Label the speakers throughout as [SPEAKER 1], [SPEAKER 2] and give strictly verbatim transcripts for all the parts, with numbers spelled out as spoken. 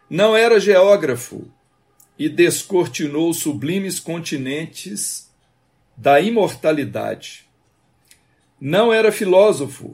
[SPEAKER 1] Não era geógrafo e descortinou os sublimes continentes da imortalidade. Não era filósofo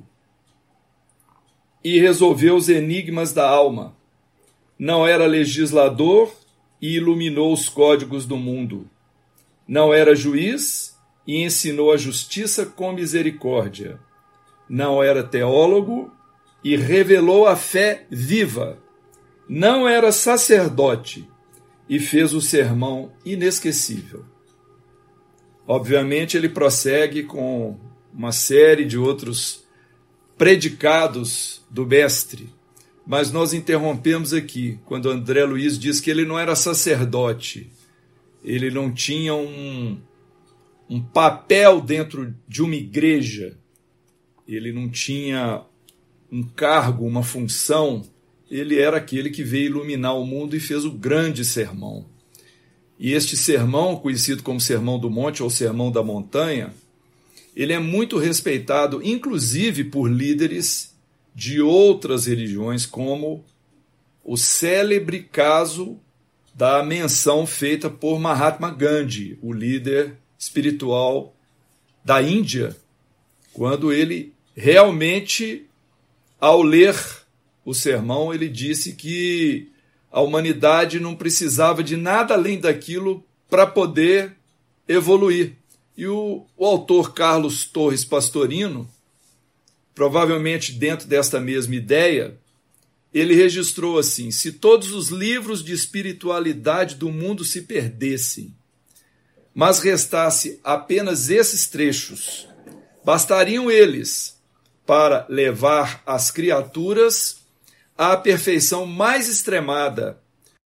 [SPEAKER 1] e resolveu os enigmas da alma. Não era legislador e iluminou os códigos do mundo. Não era juiz e ensinou a justiça com misericórdia. Não era teólogo e revelou a fé viva. Não era sacerdote e fez o sermão inesquecível. Obviamente, ele prossegue com uma série de outros predicados do mestre, mas nós interrompemos aqui, quando André Luiz diz que ele não era sacerdote, ele não tinha um, um papel dentro de uma igreja, ele não tinha um cargo, uma função, ele era aquele que veio iluminar o mundo e fez o grande sermão. E este sermão, conhecido como Sermão do Monte ou Sermão da Montanha, ele é muito respeitado, inclusive por líderes de outras religiões, como o célebre caso da menção feita por Mahatma Gandhi, o líder espiritual da Índia, quando ele realmente, ao ler o sermão, ele disse que a humanidade não precisava de nada além daquilo para poder evoluir. E o, o autor Carlos Torres Pastorino, provavelmente dentro desta mesma ideia, ele registrou assim: se todos os livros de espiritualidade do mundo se perdessem, mas restasse apenas esses trechos, bastariam eles para levar as criaturas à perfeição mais extremada,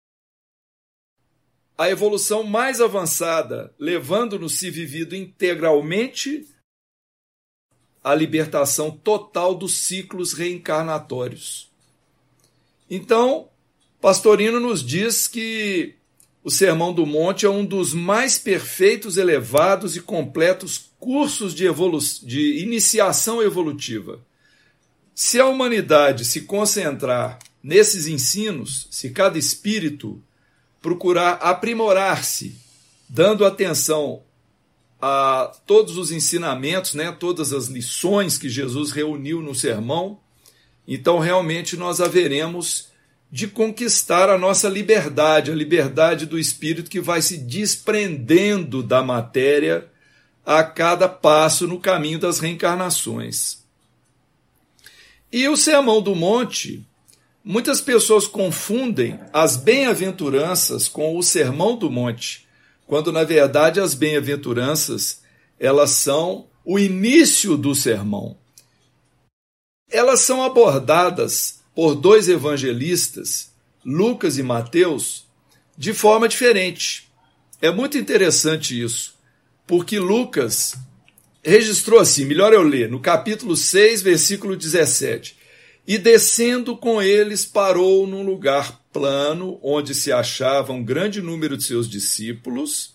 [SPEAKER 1] a evolução mais avançada, levando-nos, se vivido integralmente, à libertação total dos ciclos reencarnatórios. Então, Pastorino nos diz que o Sermão do Monte é um dos mais perfeitos, elevados e completos cursos de, evolu- de iniciação evolutiva. Se a humanidade se concentrar nesses ensinos, se cada espírito procurar aprimorar-se, dando atenção a todos os ensinamentos, né, todas as lições que Jesus reuniu no sermão, então realmente nós haveremos de conquistar a nossa liberdade, a liberdade do espírito que vai se desprendendo da matéria a cada passo no caminho das reencarnações. E o Sermão do Monte, muitas pessoas confundem as bem-aventuranças com o Sermão do Monte, quando na verdade as bem-aventuranças, elas são o início do sermão. Elas são abordadas por dois evangelistas, Lucas e Mateus, de forma diferente. É muito interessante isso, porque Lucas registrou assim, melhor eu ler, no capítulo seis, versículo dezessete. E descendo com eles, parou num lugar plano, onde se achava um grande número de seus discípulos.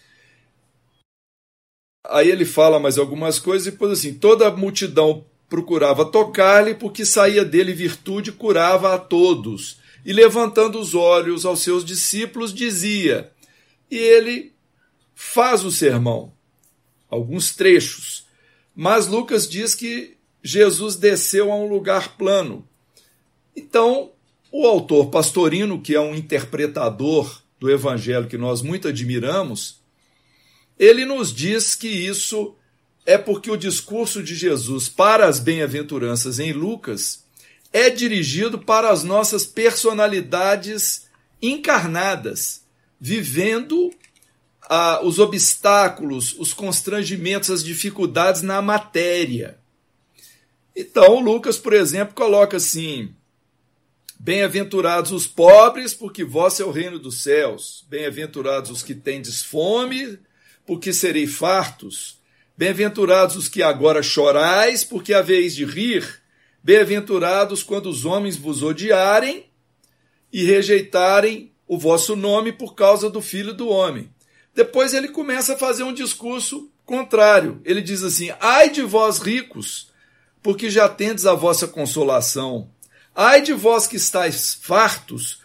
[SPEAKER 1] Aí ele fala mais algumas coisas, e depois assim, toda a multidão procurava tocar-lhe, porque saía dele virtude e curava a todos. E levantando os olhos aos seus discípulos, dizia, e ele faz o sermão, alguns trechos. Mas Lucas diz que Jesus desceu a um lugar plano. Então, o autor Pastorino, que é um interpretador do evangelho que nós muito admiramos, ele nos diz que isso é porque o discurso de Jesus para as bem-aventuranças em Lucas é dirigido para as nossas personalidades encarnadas, vivendo ah, os obstáculos, os constrangimentos, as dificuldades na matéria. Então, Lucas, por exemplo, coloca assim, bem-aventurados os pobres, porque vosso é o reino dos céus. Bem-aventurados os que tendes fome, porque sereis fartos. Bem-aventurados os que agora chorais, porque haveis de rir. Bem-aventurados quando os homens vos odiarem e rejeitarem o vosso nome por causa do Filho do Homem. Depois ele começa a fazer um discurso contrário. Ele diz assim, ai de vós ricos, porque já tendes a vossa consolação. Ai de vós que estáis fartos,